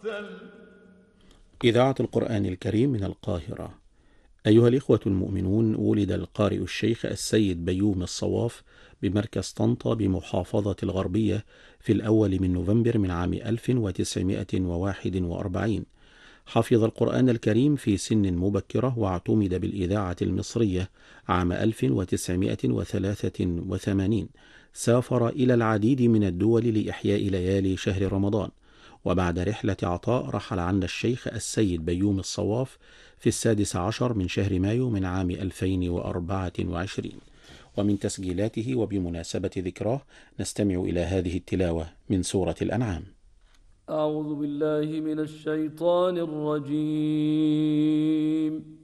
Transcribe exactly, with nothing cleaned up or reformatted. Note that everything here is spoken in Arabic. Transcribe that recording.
إذاعة القرآن الكريم من القاهرة. أيها الإخوة المؤمنون، ولد القارئ الشيخ السيد بيومي الصواف بمركز طنطا بمحافظة الغربية في الأول من نوفمبر من عام ألف وتسعمائة وواحد وأربعين. حفظ القرآن الكريم في سن مبكرة، واعتمد بالإذاعة المصرية عام ألف وتسعمائة وثلاثة وثمانين. سافر إلى العديد من الدول لإحياء ليالي شهر رمضان. وبعد رحلة عطاء رحل عنا الشيخ السيد بيومي الصواف في السادس عشر من شهر مايو من عام ألفين وأربعة وعشرين. ومن تسجيلاته وبمناسبة ذكراه نستمع إلى هذه التلاوة من سورة الأنعام. أعوذ بالله من الشيطان الرجيم.